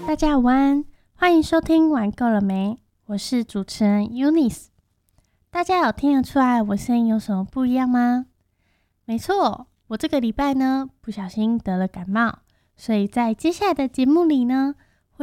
大家午安，欢迎收听玩够了没？我是主持人 Eunice。大家有听得出来我声音有什么不一样吗？没错，我这个礼拜呢不小心得了感冒，所以在接下来的节目里呢，